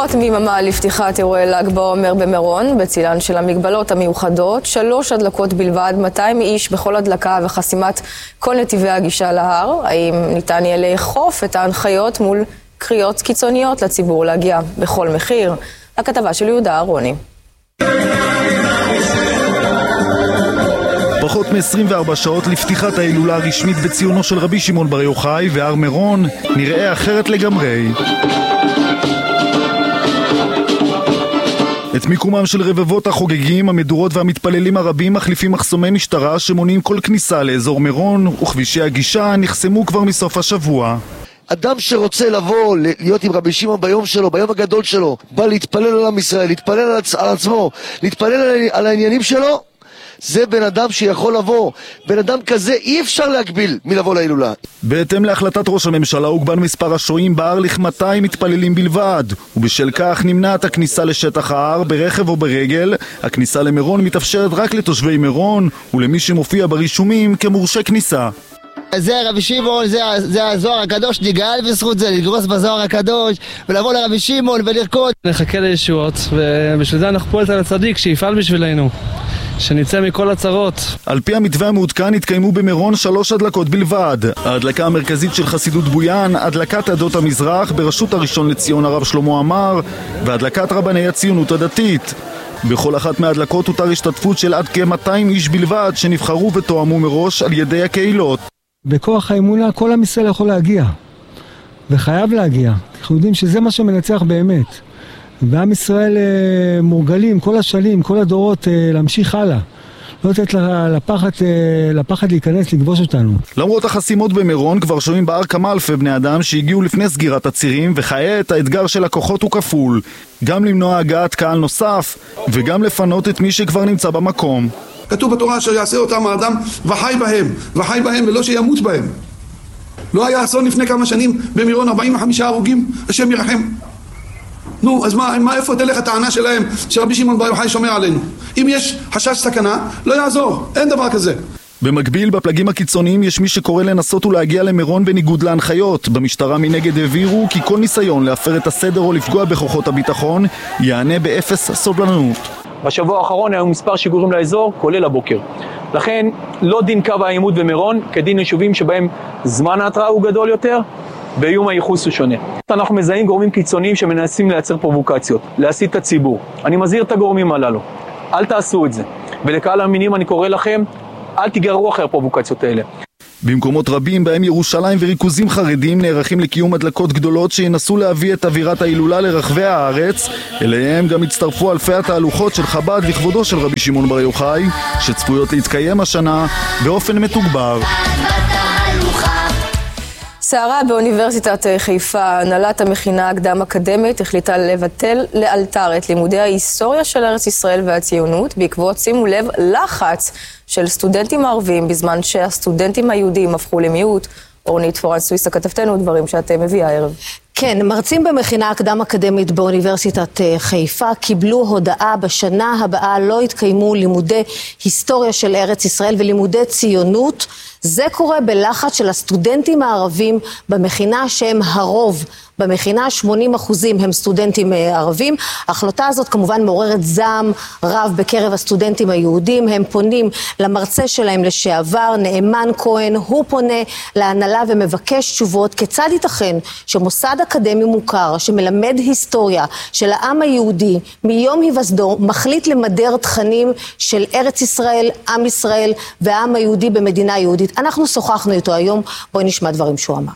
פחות מיממה לפתיחת אירועי ל"ג בעומר במירון, בצילן של המגבלות המיוחדות, 3 הדלקות בלבד, 200 איש בכל הדלקה וחסימת כל נתיבי הגישה להר. האם ניתן יהיה לאכוף את ההנחיות מול קריאות קיצוניות לציבור להגיע בכל מחיר? הכתבה של יהודה אהרוני. פחות מ-24 שעות לפתיחת ההילולה הרשמית בציונו של רבי שמעון בר יוחאי, והר מירון נראה אחרת לגמרי. את מיקומם של רבבות החוגגים, המדורות והמתפללים הרבים מחליפים מחסומי משטרה שמונעים כל כניסה לאזור מירון, וכבישי הגישה נחסמו כבר מסוף השבוע. אדם שרוצה לבוא, להיות עם רבי שמעון ביום שלו, ביום הגדול שלו, בא להתפלל על עם ישראל, להתפלל על עצמו, להתפלל על העניינים שלו, זה בן אדם שיכול לבוא. בן אדם כזה אי אפשר להגביל מלבוא להילולה. בהתאם להחלטת ראש הממשלה הוגבל מספר השוהים בהר ל-200 מתפללים בלבד, ובשל כך נמנעת הכניסה לשטח ההר ברכב או ברגל. הכניסה למירון מתאפשרת רק לתושבי מירון ולמי שמופיע ברישומים כמורשה כניסה. זה רבי שמעון, זה הזוהר הקדוש, נגאל בזכות זה, לגרוס בזוהר הקדוש ולבוא לרבי שמעון ולרקוד. נחכה לישועות, ובשביל זה אנחנו פועלת על הצדיק שיפעל בשבילנו, שנצא מכל הצרות. על פי המתווה המעודכן התקיימו במירון 3 הדלקות בלבד. ההדלקה המרכזית של חסידות בויאן, הדלקת עדות המזרח בראשות הראשון לציון הרב שלמה עמאר, והדלקת רבני הציונות הדתית. בכל אחת מההדלקות הותר השתתפות של עד כ-200 איש בלבד שנבחרו ותואמו מראש על ידי הקהילות. בכוח האמונה כל עם ישראל יכול להגיע, וחייב להגיע. אנחנו יודעים שזה מה שמנצח באמת. ועם ישראל מורגלים, כל השנים, כל הדורות, להמשיך הלאה. לא לתת לפחד להיכנס, לגבוש אותנו. למרות החסימות במירון, כבר שוהים בהר כמה אלפי בני אדם שהגיעו לפני סגירת הצירים, וכעת האתגר של הכוחות הוא כפול. גם למנוע הגעת קהל נוסף, וגם לפנות את מי שכבר נמצא במקום. כתוב בתורה שיעשה אותם האדם וחי בהם ולא שימות בהם. לא היה אסון לפני כמה שנים במירון 45 הרוגים, השם ירחם. נו, אז איפה תלך הטענה שלהם שרבי שמעון בר יוחאי שומר עלינו? אם יש חשש סכנה, לא יעזור, אין דבר כזה. במקביל, בפלגים הקיצוניים יש מי שקורא לנסות ולהגיע למירון בניגוד להנחיות. במשטרה מנגד העבירו כי כל ניסיון להפר את הסדר או לפגוע בכוחות הביטחון יענה באפס סובלנות. בשבוע האחרון היו מספר שיגורים לאזור, כולל הבוקר. לכן לא דין קו העימות במירון כדין יישובים שבהם זמן ההתראה הוא גדול יותר, באיום הייחוס הוא שונה. אנחנו מזהים גורמים קיצוניים שמנסים לייצר פרובוקציות, להסית את הציבור. אני מזהיר את הגורמים הללו, אל תעשו את זה. ולקהל המאמינים אני קורא לכם, אל תיגררו אחרי הפרובוקציות האלה. במקומות רבים בהם ירושלים וריכוזים חרדים נערכים לקיום הדלקות גדולות שינסו להביא את אווירת ההילולה לרחבי הארץ. אליהם גם הצטרפו אלפי התהלוכות של חב"ד לכבודו של רבי שמעון בר יוחאי, שצפויות להתקיים השנה באופן מתוגבר. סערה באוניברסיטת חיפה. הנהלת המכינה הקדם אקדמית החליטה לבטל לאלתר את לימודי ההיסטוריה של ארץ ישראל והציונות בעקבות, שימו לב, לחץ של סטודנטים ערבים בזמן שהסטודנטים היהודים הפכו למיעוט. אורנית פורן-סוויסה, כתבתנו דברים שאתם מביאה הערב. כן, מרצים במכינה הקדם אקדמית באוניברסיטת חיפה קיבלו הודעה בשנה הבאה לא יתקיימו לימודי היסטוריה של ארץ ישראל ולימודי ציונות. זה קורה בלחץ של הסטודנטים הערבים במכינה שהם הרוב. במכינה 80% הם סטודנטים ערבים. ההחלטה הזאת כמובן מעוררת זעם רב בקרב הסטודנטים היהודים. הם פונים למרצה שלהם לשעבר, נאמן כהן. הוא פונה להנהלה ומבקש תשובות כיצד ייתכן שמוסד אקדמי מוכר שמלמד היסטוריה של העם היהודי מיום היווסדו מחליט למדר תכנים של ארץ ישראל, עם ישראל והעם היהודי במדינה יהודית. אנחנו שוחחנו איתו היום, בואי נשמע דברים שהוא אמר.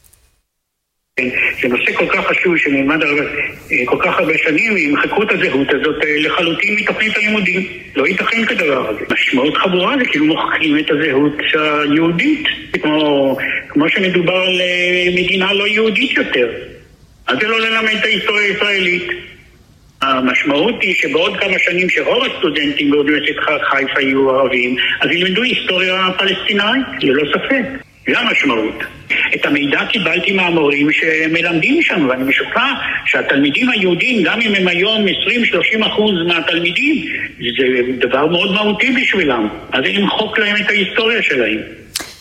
זה נושא כל כך חשוב שנלמד כל כך הרבה שנים, ימחקו את הזהות הזאת לחלוטין מתוכנית הלימודים. לא ייתכן כדבר הזה. משמעות חבורה זה כאילו מוחקים את הזהות היהודית, כמו שמדובר על מדינה לא יהודית יותר. אז זה לא ללמד את ההיסטוריה הישראלית. המשמעות היא שבעוד כמה שנים שרוב הסטודנטים באוניברסיטת חיפה יהיו ערבים, אז ילמדו היסטוריה פלסטינאית, ללא ספק. זה המשמעות. את המידע קיבלתי מהמורים שמלמדים שם, ואני משוכנע שהתלמידים היהודים, גם אם הם היום 20-30% מהתלמידים, זה דבר מאוד מהותי בשבילם. אז למחוק להם את ההיסטוריה שלהם.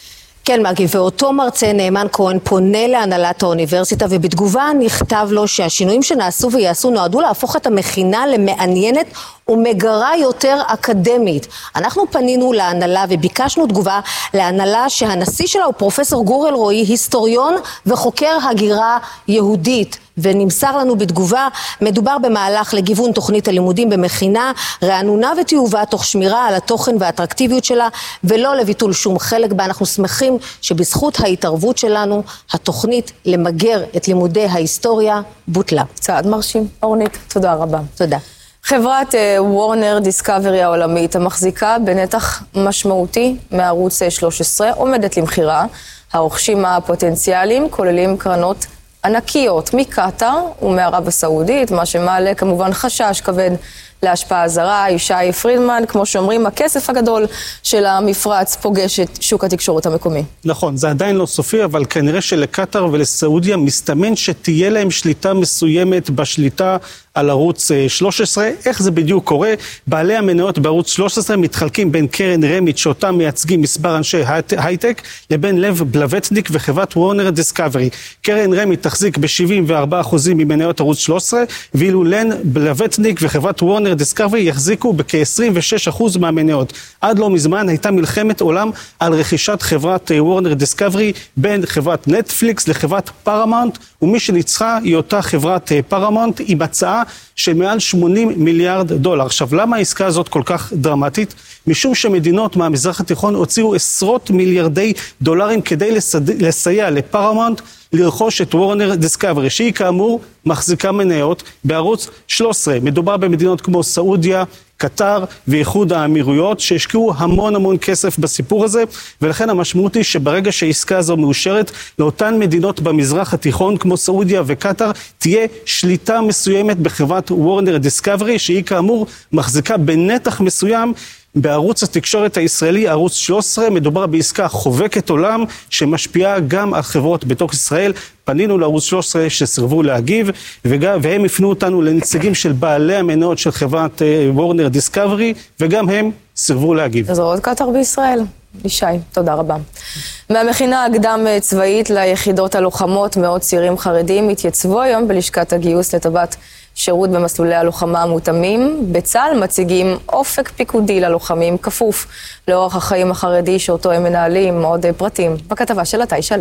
כן, מגי, ואותו מרצה נאמן כהן פונה להנהלת האוניברסיטה, ובתגובה נכתב לו שהשינויים שנעשו ויעשו נועדו להפוך את המכינה למעניינת ומגרה יותר אקדמית. אנחנו פנינו להנהלה וביקשנו תגובה להנהלה שהנשיא שלה הוא פרופסור גור אלרועי, היסטוריון וחוקר הגירה יהודית. ונמסר לנו בתגובה, מדובר במהלך לגיוון תוכנית הלימודים במכינה, רענונה וטיובה תוך שמירה על התוכן והאטרקטיביות שלה, ולא לביטול שום חלק בה. אנחנו שמחים שבזכות ההתערבות שלנו, התוכנית למגר את לימודי ההיסטוריה בוטלה. צעד מרשים. אורנית, תודה רבה. תודה. חברת וורנר דיסקאברי העולמית, המחזיקה בנתח משמעותי מערוץ 13, עומדת למחירה. הרוכשים הפוטנציאליים כוללים קרנות ענקיות מקטר ומערב הסעודית, מה שמעלה כמובן חשש כבד להשפעה זרה. ישי פרידמן, כמו שאומרים, הכסף הגדול של המפרץ פוגש את שוק התקשורת המקומי. נכון, זה עדיין לא סופי, אבל כנראה שלקטר ולסעודיה מסתמן שתהיה להם שליטה מסוימת בשליטה על ערוץ 13. איך זה בדיוק קורה? בעלי המניות בערוץ 13 מתחלקים בין קרן רמית, שאותם מייצגים מספר אנשי הייטק, לבין לב בלווטניק וחברת וורנר דיסקאברי. קרן רמית תחזיק ב-74% ממניות ערוץ 13, ואילו לן בלווטניק וחברת וורנר דיסקאברי יחזיקו בכ-26% מהמניות. עד לא מזמן הייתה מלחמת עולם על רכישת חברת וורנר דיסקאברי בין חברת נטפליקס לחברת פרמאונט, ומי שניצחה היא אותה חברת פרמאונט עם הצעה של מעל 80 מיליארד דולר. עכשיו, למה העסקה הזאת כל כך דרמטית? משום שמדינות מהמזרח התיכון הוציאו עשרות מיליארדי דולרים כדי לסייע לפרמאונט לרכוש את וורנר דיסקאברי, שהיא כאמור מחזיקה מניות בערוץ 13. מדובר במדינות כמו סעודיה, קטר ואיחוד האמירויות, שהשקיעו המון כסף בסיפור הזה, ולכן המשמעות היא שברגע שהעסקה הזו מאושרת, לאותן מדינות במזרח התיכון כמו סעודיה וקטר, תהיה שליטה מסוימת בחברת וורנר דיסקאברי, שהיא כאמור מחזיקה בנתח מסוים בערוץ התקשורת הישראלי, ערוץ 13. מדובר בעסקה חובקת עולם שמשפיעה גם על חברות בתוך ישראל. פנינו לערוץ 13 שסרבו להגיב, והם הפנו אותנו לנציגים של בעלי המניות של חברת וורנר דיסקאברי, וגם הם סרבו להגיב. אז עוד קטר בישראל. ישי, תודה רבה. מהמכינה הקדם צבאית ליחידות הלוחמות, מאות צעירים חרדים התייצבו היום בלשכת הגיוס לטובת שירות במסלולי הלוחמה המותאמים. בצה"ל מציגים אופק פיקודי ללוחמים כפוף לאורח החיים החרדי שאותו הם מנהלים. עוד פרטים בכתבה של עטי שלו.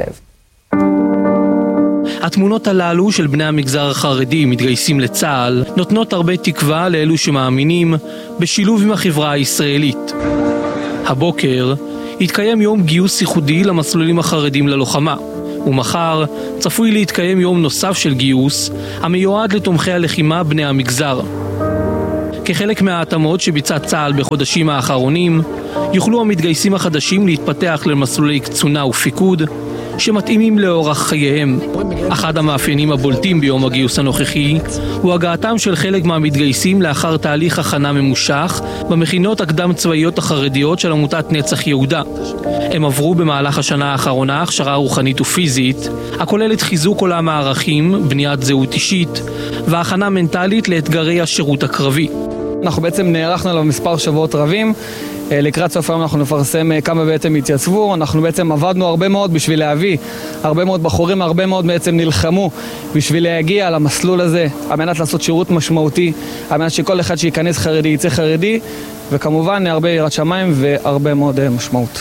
התמונות הללו של בני המגזר החרדי מתגייסים לצה"ל נותנות הרבה תקווה לאלו שמאמינים בשילוב עם החברה הישראלית. הבוקר התקיים יום גיוס ייחודי למסלולים החרדים ללוחמה, ומחר צפוי להתקיים יום נוסף של גיוס המיועד לתומכי הלחימה בני המגזר. כחלק מההתאמות שביצע צה"ל בחודשים האחרונים, יוכלו המתגייסים החדשים להתפתח למסלולי קצונה ופיקוד שמתאימים לאורח חייהם. אחד המאפיינים הבולטים ביום הגיוס הנוכחי הוא הגעתם של חלק מהמתגייסים לאחר תהליך הכנה ממושך במכינות הקדם צבאיות החרדיות של עמותת נצח יהודה. הם עברו במהלך השנה האחרונה הכשרה רוחנית ופיזית הכוללת חיזוק עולם הערכים, בניית זהות אישית והכנה מנטלית לאתגרי השירות הקרבי. אנחנו בעצם נערכנו לו מספר שבועות רבים. לקראת סוף היום אנחנו נפרסם כמה בעצם התייצבו. אנחנו בעצם עבדנו הרבה מאוד בשביל להביא הרבה מאוד בחורים, הרבה מאוד בעצם נלחמו בשביל להגיע למסלול הזה, על מנת לעשות שירות משמעותי, על מנת שכל אחד שייכנס חרדי יצא חרדי, וכמובן הרבה יראת שמיים והרבה מאוד משמעות.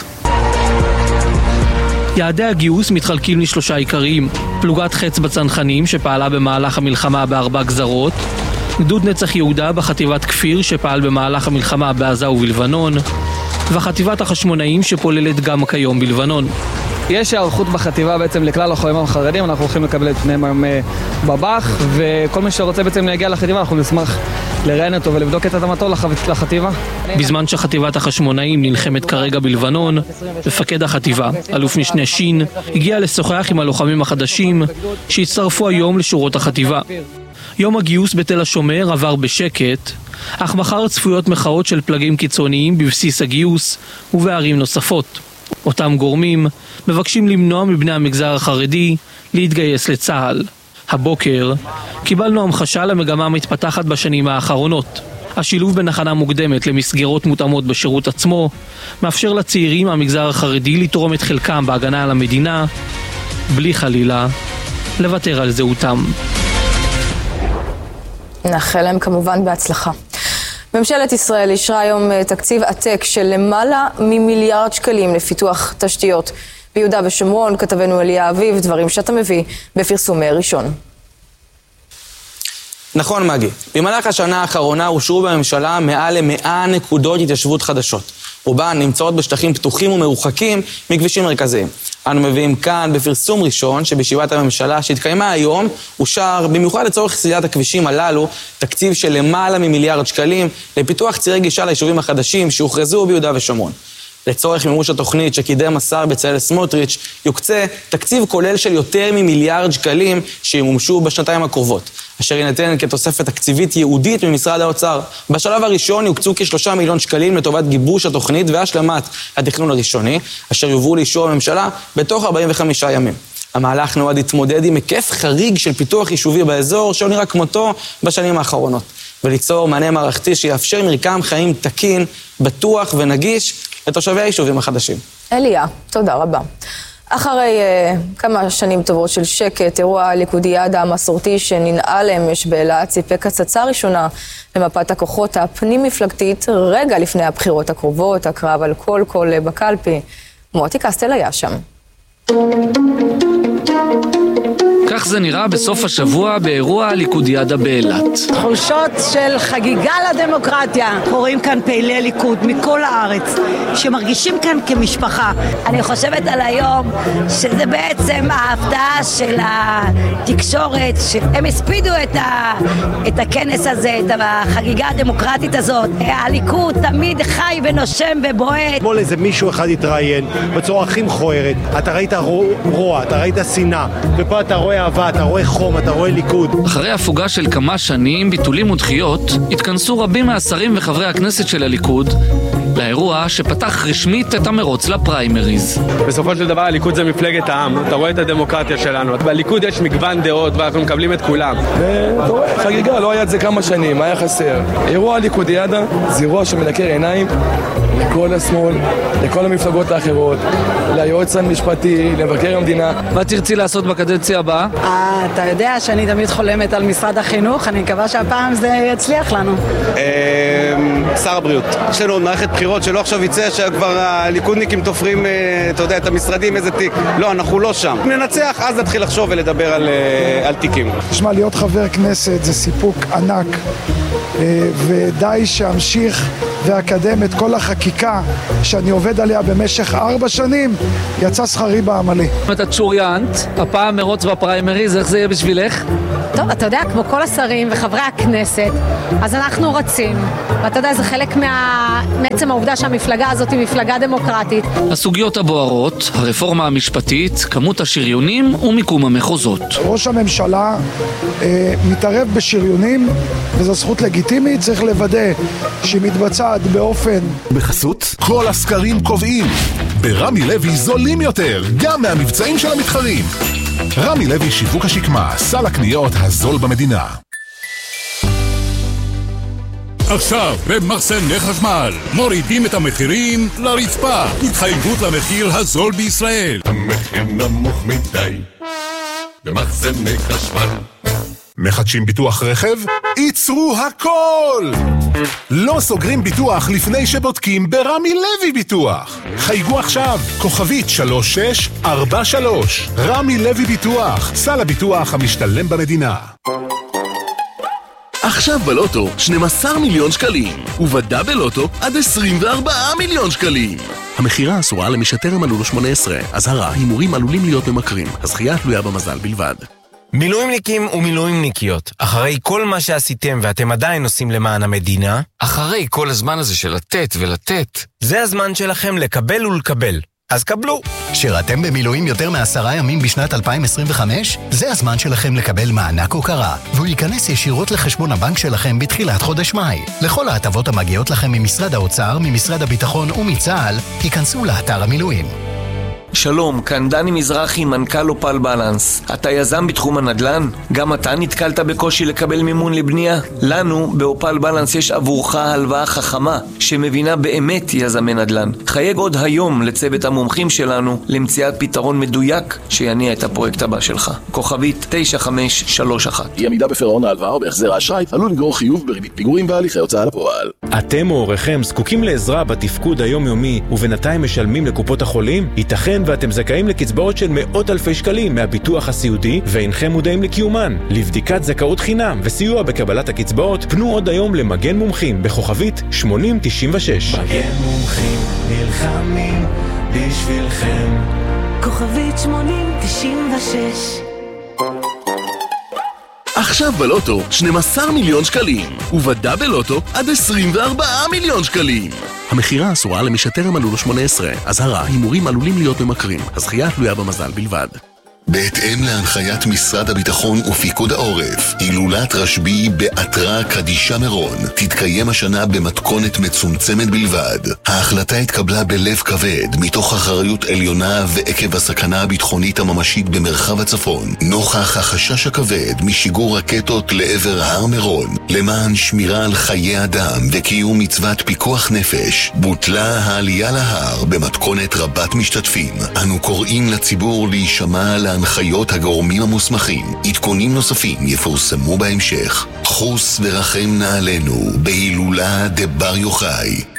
יעדי הגיוס מתחלקים לשלושה עיקריים: פלוגת חץ בצנחנים שפעלה במהלך המלחמה ב4 גזרות, גדוד נצח יהודה בחטיבת כפיר שפעל במהלך המלחמה בעזה ובלבנון, וחטיבת החשמונאים שפוללת גם כיום בלבנון. יש הערכות בחטיבה בעצם לכלל החיילים החרדים, אנחנו הולכים לקבל את פניהם היום בבח, וכל מי שרוצה בעצם להגיע לחטיבה אנחנו נשמח לראיין אותו ולבדוק את התאמתו לחטיבה. בזמן שחטיבת החשמונאים נלחמת כרגע בלבנון, מפקד החטיבה, אלוף משנה שין, הגיע לשוחח עם הלוחמים החדשים שהצטרפו היום לשורות החטיבה. יום הגיוס בתל השומר עבר בשקט, אך מחר צפויות מחאות של פלגים קיצוניים בבסיס הגיוס ובערים נוספות. אותם גורמים מבקשים למנוע מבני המגזר החרדי להתגייס לצה"ל. הבוקר קיבלנו המחשה למגמה המתפתחת בשנים האחרונות. השילוב בין הכנה מוקדמת למסגרות מותאמות בשירות עצמו מאפשר לצעירים מהמגזר החרדי לתרום את חלקם בהגנה על המדינה, בלי חלילה לוותר על זהותם. נאחל להם כמובן בהצלחה. ממשלת ישראל אישרה היום תקציב עתק של למעלה ממיליארד שקלים לפיתוח תשתיות ביהודה ושומרון. כתבנו אליה אביב, דברים שאתה מביא בפרסומי ראשון. נכון מגי, במהלך השנה האחרונה אושרו בממשלה מעל ל100 נקודות התיישבות חדשות. רובן נמצאות בשטחים פתוחים ומרוחקים מכבישים מרכזיים. אנו מביאים כאן בפרסום ראשון שבישיבת הממשלה שהתקיימה היום אושר במיוחד לצורך סלילת הכבישים הללו תקציב של למעלה ממיליארד שקלים לפיתוח צירי גישה ליישובים החדשים שהוכרזו ביהודה ושומרון. לצורך מימוש התוכנית שקידם השר בצלאל סמוטריץ' יוקצה תקציב כולל של יותר ממיליארד שקלים שימומשו בשנתיים הקרובות, אשר יינתן כתוספת תקציבית ייעודית ממשרד האוצר. בשלב הראשון יוקצו כ3 מיליון שקלים לטובת גיבוש התוכנית והשלמת התכנון הראשוני, אשר יובאו לאישור הממשלה בתוך 45 ימים. המהלך נועד להתמודד עם היקף חריג של פיתוח יישובי באזור שלא נראה כמותו בשנים האחרונות, וליצור מענה מערכתי שיאפשר מרקם חיים תקין, בטוח ונגיש לתושבי היישובים החדשים. אליה, תודה רבה. אחרי כמה שנים טובות של שקט, אירוע הליכודיאדה המסורתי שננעל אמש באילת סיפק הצצה ראשונה למפת הכוחות הפנים-מפלגתית רגע לפני הבחירות הקרובות, הקרב על כל קול בקלפי. מוטי קסטל היה שם. כך זה נראה בסוף השבוע באירוע הליכודיאדה באילת. תחושות של חגיגה לדמוקרטיה. קוראים כאן פעילי ליכוד מכל הארץ שמרגישים כאן כמשפחה. אני חושבת על היום שזה בעצם ההפתעה של התקשורת, שהם הספידו את הכנס הזה, את החגיגה הדמוקרטית הזאת. הליכוד תמיד חי ונושם ובועט. אתמול איזה מישהו אחד התראיין בצורה הכי מכוערת. אתה ראית רוע, אתה ראית שנאה, ופה אתה רואה אהבה, אתה רואה חום, אתה רואה ליכוד. אחרי הפוגה של כמה שנים, ביטולים ודחיות, התכנסו רבים מהשרים וחברי הכנסת של הליכוד לאירוע שפתח רשמית את המרוץ לפריימריז. בסופו של דבר הליכוד זה מפלגת העם, אתה רואה את הדמוקרטיה שלנו. בליכוד יש מגוון דעות ואנחנו מקבלים את כולם. ואתה רואה, חגיגה, לא היה את זה כמה שנים, היה חסר. אירוע הליכודיאדה זה אירוע שמנקר עיניים לכל השמאל, לכל המפלגות האחרות, ליועץ המשפטי, למבקר המדינה. מה תרצי לעשות בקדנציה הבאה? אתה יודע שאני תמיד חולמת על משרד החינוך, אני מקווה שהפעם זה יצליח לנו. שר הבריאות. יש לנו עוד מערכת בחירות שלא עכשיו יצא שכבר הליכודניקים תופרים, אתה יודע, את המשרדים, איזה תיק. לא, אנחנו לא שם. ננצח, אז נתחיל לחשוב ולדבר על תיקים. תשמע, להיות חבר כנסת זה סיפוק ענק, ודי שאמשיך ואקדם את כל החקיקה שאני עובד עליה במשך 4 שנים, יצא שכרי בעמלי. אתה צ'וריינת, הפעם מרוץ בפריימריז, איך זה יהיה בשבילך? טוב, אתה יודע, כמו כל השרים וחברי הכנסת, אז אנחנו רצים, ואתה יודע, זה חלק מעצם העובדה שהמפלגה הזאת היא מפלגה דמוקרטית. הסוגיות הבוערות, הרפורמה המשפטית, כמות השריונים ומיקום המחוזות. ראש הממשלה מתערב בשריונים, וזו זכות לגיטימית, צריך לוודא שהיא מתבצעת באופן... בחסות, כל הסקרים קובעים. ברמי לוי זולים יותר, גם מהמבצעים של המתחרים. רמי לוי שיווק השקמה, סל הקניות הזול במדינה. עכשיו, במחסני חשמל, מורידים את המחירים לרצפה. התחייבות למחיר הזול בישראל. המחיר נמוך מדי, במחסני חשמל. מחדשים ביטוח רכב? ייצרו הכל! לא סוגרים ביטוח לפני שבודקים ברמי לוי ביטוח. חייגו עכשיו, כוכבית 3643. רמי לוי ביטוח, סל הביטוח המשתלם במדינה. עכשיו בלוטו 12 מיליון שקלים, ובדאבל לוטו עד 24 מיליון שקלים. המחירה אסורה למי שטרם מלאו לו 18. אזהרה, הימורים עלולים להיות ממכרים. הזכייה תלויה במזל בלבד. מילואימניקים ומילואימניקיות, אחרי כל מה שעשיתם ואתם עדיין עושים למען המדינה, אחרי כל הזמן הזה של לתת ולתת, זה הזמן שלכם לקבל ולקבל. אז קבלו. שירתם במילואים יותר מ10 ימים בשנת 2025? זה הזמן שלכם לקבל מענק הוקרה, והוא ייכנס ישירות לחשבון הבנק שלכם בתחילת חודש מאי. לכל ההטבות המגיעות לכם ממשרד האוצר, ממשרד הביטחון ומצה"ל, ייכנסו לאתר המילואים. שלום, כאן דני מזרחי, מנכ"ל אופל בלנס. אתה יזם בתחום הנדל"ן? גם אתה נתקלת בקושי לקבל מימון לבנייה? לנו, באופל בלנס, יש עבורך הלוואה חכמה, שמבינה באמת יזמי נדל"ן. חייג עוד היום לצוות המומחים שלנו, למציאת פתרון מדויק שיניע את הפרויקט הבא שלך. כוכבית 9531. אי עמידה בפירעון ההלוואה או בהחזר האשראי עלול לגרור חיוב בריבית פיגורים והליכי הוצאה לפועל. אתם או הוריכם זקוקים לעזרה בתפקוד היומיומי ובינתיים משלמים לקופות החולים? ייתכן ואתם זכאים לקצבאות של מאות אלפי שקלים מהביטוח הסיעודי ואינכם מודעים לקיומן. לבדיקת זכאות חינם וסיוע בקבלת הקצבאות פנו עוד היום למגן מומחים בכוכבית 8096. מגן מומחים נלחמים בשבילכם. כוכבית 8096. עכשיו בלוטו 12 מיליון שקלים, ובדה בלוטו עד 24 מיליון שקלים. המחירה אסורה למי שטרם מלאו לו 18. אזהרה, הימורים עלולים להיות ממכרים. הזכייה תלויה במזל בלבד. בהתאם להנחיית משרד הביטחון ופיקוד העורף, הילולת רשב"י בעטרה קדישה מירון תתקיים השנה במתכונת מצומצמת בלבד. ההחלטה התקבלה בלב כבד מתוך אחריות עליונה ועקב הסכנה הביטחונית הממשית במרחב הצפון, נוכח החשש הכבד משיגור רקטות לעבר הר מירון. למען שמירה על חיי אדם וקיום מצוות פיקוח נפש, בוטלה העלייה להר במתכונת רבת משתתפים. אנו קוראים לציבור להישמע להנחיות הגורמים המוסמכים. עדכונים נוספים יפורסמו בהמשך. חוס ורחם נעלינו בהילולה דבר יוחאי.